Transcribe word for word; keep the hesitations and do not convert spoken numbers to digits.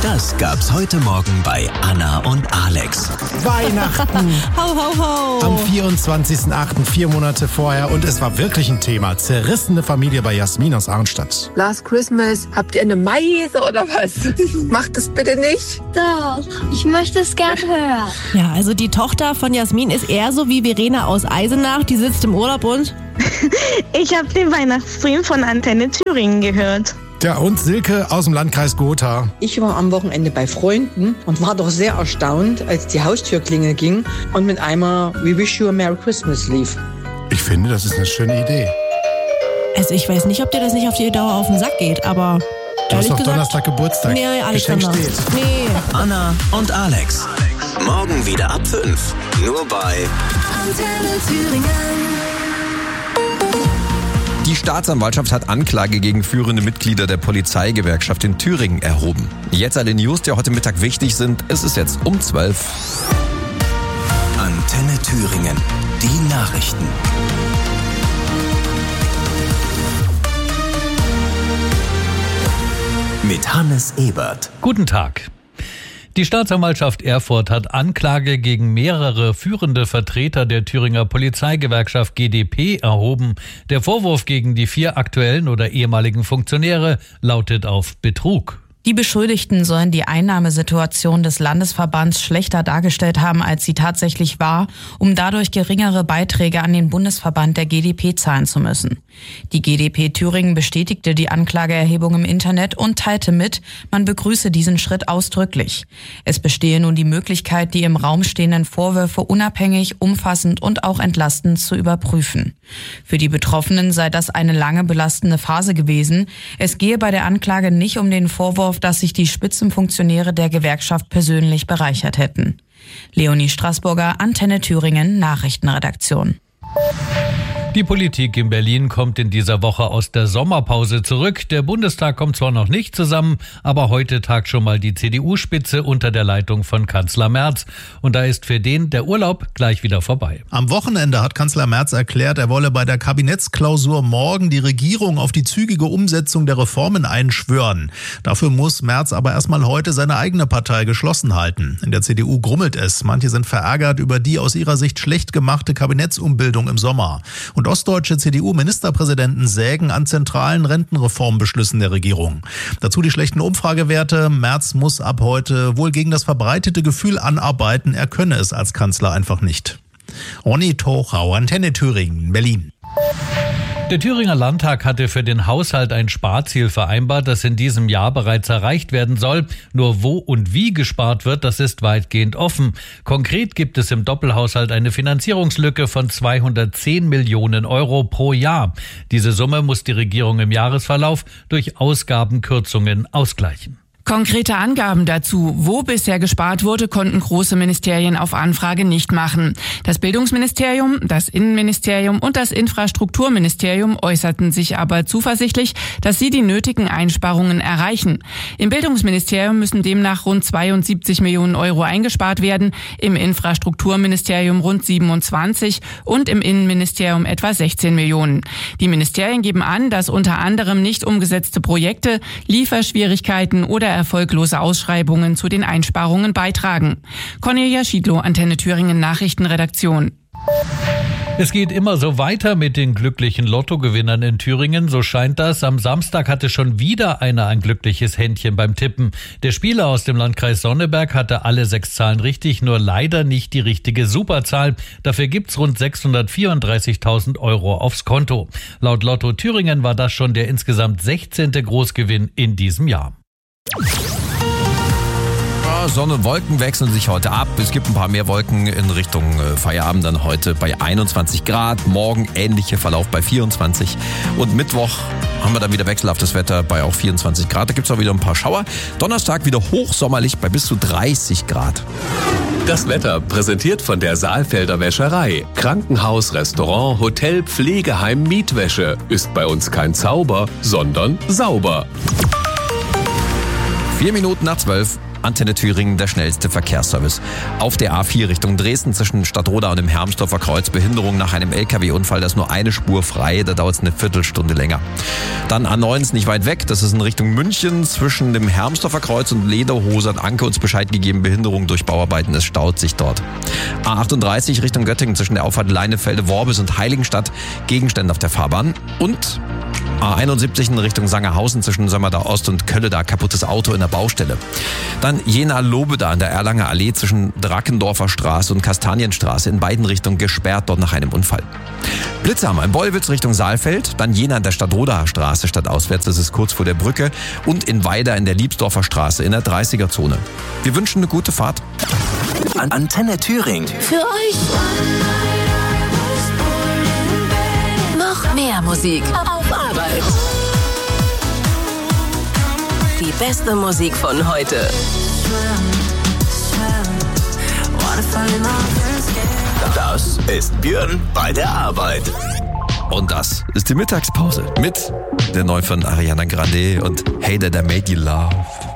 Das gab's heute Morgen bei Anna und Alex. Weihnachten. Ho, ho, ho. Am vierundzwanzigsten achten, vier Monate vorher. Und es war wirklich ein Thema. Zerrissene Familie bei Jasmin aus Arnstadt. Last Christmas, habt ihr eine Meise oder was? Macht es bitte nicht. Doch, ich möchte es gern hören. Ja, also die Tochter von Jasmin ist eher so wie Verena aus Eisenach. Die sitzt im Urlaub und... Ich habe den Weihnachtsstream von Antenne Thüringen gehört. Ja, und Silke aus dem Landkreis Gotha. Ich war am Wochenende bei Freunden und war doch sehr erstaunt, als die Haustürklingel ging und mit einmal We Wish You a Merry Christmas lief. Ich finde, das ist eine schöne Idee. Also ich weiß nicht, ob dir das nicht auf die Dauer auf den Sack geht, aber... Du hast doch gesagt, Donnerstag Geburtstag. Nee, Geschenk Alexander. steht. Nee. Anna und Alex. Morgen wieder ab fünf. Nur bei Antenne Thüringen. Die Staatsanwaltschaft hat Anklage gegen führende Mitglieder der Polizeigewerkschaft in Thüringen erhoben. Jetzt alle News, die heute Mittag wichtig sind. Es ist jetzt um zwölf. Antenne Thüringen. Die Nachrichten. Mit Hannes Ebert. Guten Tag. Die Staatsanwaltschaft Erfurt hat Anklage gegen mehrere führende Vertreter der Thüringer Polizeigewerkschaft G D P erhoben. Der Vorwurf gegen die vier aktuellen oder ehemaligen Funktionäre lautet auf Betrug. Die Beschuldigten sollen die Einnahmesituation des Landesverbands schlechter dargestellt haben, als sie tatsächlich war, um dadurch geringere Beiträge an den Bundesverband der G D P zahlen zu müssen. Die G D P Thüringen bestätigte die Anklageerhebung im Internet und teilte mit, man begrüße diesen Schritt ausdrücklich. Es bestehe nun die Möglichkeit, die im Raum stehenden Vorwürfe unabhängig, umfassend und auch entlastend zu überprüfen. Für die Betroffenen sei das eine lange belastende Phase gewesen. Es gehe bei der Anklage nicht um den Vorwurf, dass sich die Spitzenfunktionäre der Gewerkschaft persönlich bereichert hätten. Leonie Straßburger, Antenne Thüringen, Nachrichtenredaktion. Die Politik in Berlin kommt in dieser Woche aus der Sommerpause zurück. Der Bundestag kommt zwar noch nicht zusammen, aber heute tagt schon mal die C D U-Spitze unter der Leitung von Kanzler Merz. Und da ist für den der Urlaub gleich wieder vorbei. Am Wochenende hat Kanzler Merz erklärt, er wolle bei der Kabinettsklausur morgen die Regierung auf die zügige Umsetzung der Reformen einschwören. Dafür muss Merz aber erstmal heute seine eigene Partei geschlossen halten. In der C D U grummelt es. Manche sind verärgert über die aus ihrer Sicht schlecht gemachte Kabinettsumbildung im Sommer. Und ostdeutsche C D U-Ministerpräsidenten sägen an zentralen Rentenreformbeschlüssen der Regierung. Dazu die schlechten Umfragewerte. Merz muss ab heute wohl gegen das verbreitete Gefühl anarbeiten, er könne es als Kanzler einfach nicht. Ronny Tochau, Antenne Thüringen, Berlin. Der Thüringer Landtag hatte für den Haushalt ein Sparziel vereinbart, das in diesem Jahr bereits erreicht werden soll. Nur wo und wie gespart wird, das ist weitgehend offen. Konkret gibt es im Doppelhaushalt eine Finanzierungslücke von zweihundertzehn Millionen Euro pro Jahr. Diese Summe muss die Regierung im Jahresverlauf durch Ausgabenkürzungen ausgleichen. Konkrete Angaben dazu, wo bisher gespart wurde, konnten große Ministerien auf Anfrage nicht machen. Das Bildungsministerium, das Innenministerium und das Infrastrukturministerium äußerten sich aber zuversichtlich, dass sie die nötigen Einsparungen erreichen. Im Bildungsministerium müssen demnach rund zweiundsiebzig Millionen Euro eingespart werden, im Infrastrukturministerium rund siebenundzwanzig und im Innenministerium etwa sechzehn Millionen. Die Ministerien geben an, dass unter anderem nicht umgesetzte Projekte, Lieferschwierigkeiten oder erfolglose Ausschreibungen zu den Einsparungen beitragen. Cornelia Schiedlow, Antenne Thüringen Nachrichtenredaktion. Es geht immer so weiter mit den glücklichen Lottogewinnern in Thüringen, so scheint das. Am Samstag hatte schon wieder einer ein glückliches Händchen beim Tippen. Der Spieler aus dem Landkreis Sonneberg hatte alle sechs Zahlen richtig, nur leider nicht die richtige Superzahl. Dafür gibt's rund sechshundertvierunddreißigtausend Euro aufs Konto. Laut Lotto Thüringen war das schon der insgesamt sechzehnte Großgewinn in diesem Jahr. Sonne und Wolken wechseln sich heute ab. Es gibt ein paar mehr Wolken in Richtung Feierabend dann heute bei einundzwanzig Grad. Morgen ähnlicher Verlauf bei vierundzwanzig. Und Mittwoch haben wir dann wieder wechselhaftes Wetter bei auch vierundzwanzig Grad. Da gibt es auch wieder ein paar Schauer. Donnerstag wieder hochsommerlich bei bis zu dreißig Grad. Das Wetter präsentiert von der Saalfelder Wäscherei. Krankenhaus, Restaurant, Hotel, Pflegeheim, Mietwäsche. Ist bei uns kein Zauber, sondern sauber. Vier Minuten nach zwölf. Antenne Thüringen, der schnellste Verkehrsservice. Auf der A vier Richtung Dresden zwischen Stadtroda und dem Hermsdorfer Kreuz Behinderung nach einem L K W-Unfall. Da ist nur eine Spur frei, da dauert es eine Viertelstunde länger. Dann A neun ist nicht weit weg, das ist in Richtung München zwischen dem Hermsdorfer Kreuz und Lederhose hat Anke uns Bescheid gegeben, Behinderung durch Bauarbeiten, es staut sich dort. A achtunddreißig Richtung Göttingen zwischen der Auffahrt Leinefelde, Worbis und Heiligenstadt, Gegenstände auf der Fahrbahn. Und A einundsiebzig in Richtung Sangerhausen zwischen Sömmerda Ost und Kölleda, kaputtes Auto in der Baustelle. Dann Jena-Lobeda an der Erlanger Allee zwischen Drackendorfer Straße und Kastanienstraße, in beiden Richtungen gesperrt, dort nach einem Unfall. Blitzhammer in Bollwitz Richtung Saalfeld, dann Jena an der Stadtrodaer Straße stadtauswärts, das ist kurz vor der Brücke, und in Weida in der Liebsdorfer Straße in der dreißiger-Zone. Wir wünschen eine gute Fahrt. An Antenne Thüringen. Für euch noch mehr Musik auf Arbeit. Die beste Musik von heute. Das ist Björn bei der Arbeit. Und das ist die Mittagspause mit der Neu von Ariana Grande und Hey That I Made You Love.